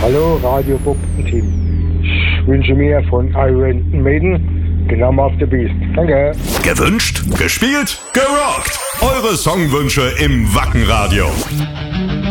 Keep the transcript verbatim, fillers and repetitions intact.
Hallo Radio Bob Team. Ich wünsche mir von Iron Maiden den Number of the Beast. Danke. Gewünscht, gespielt, gerockt. Eure Songwünsche im Wackenradio.